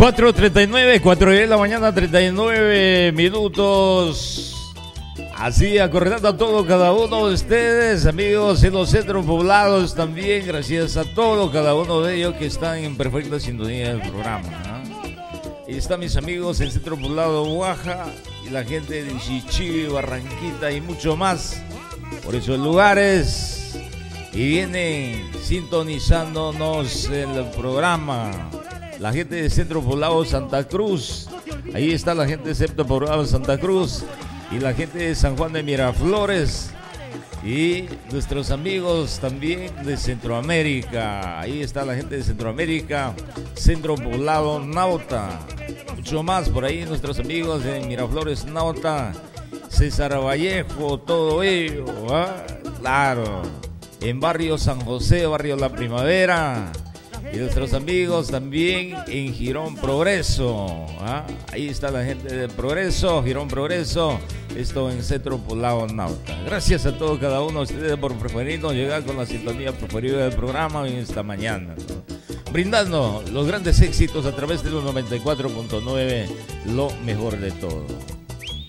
4:39, 4 de la mañana, 39 minutos. Así, acordando a todo cada uno de ustedes, amigos en los centros poblados también, gracias a todo cada uno de ellos que están en perfecta sintonía del programa, ¿no? Y están mis amigos en Centro Poblado Oaxaca y la gente de Chichibi, Barranquita y mucho más por esos lugares, y vienen sintonizándonos en el programa. La gente de Centro Poblado Santa Cruz, ahí está la gente de Centro Poblado Santa Cruz, y la gente de San Juan de Miraflores, y nuestros amigos también de Centroamérica. Ahí está la gente de Centroamérica, Centro Poblado Nauta, mucho más por ahí, nuestros amigos de Miraflores Nauta, César Vallejo, todo ello, ¿eh? Claro, en Barrio San José, Barrio La Primavera, y nuestros amigos también en Girón Progreso, ¿eh? Ahí está la gente de Progreso, Girón Progreso, esto en Centro Poblado Nauta. Gracias a todos cada uno de ustedes por preferirnos llegar con la sintonía preferida del programa en esta mañana, ¿no? Brindando los grandes éxitos a través de los 94.9, lo mejor de todo.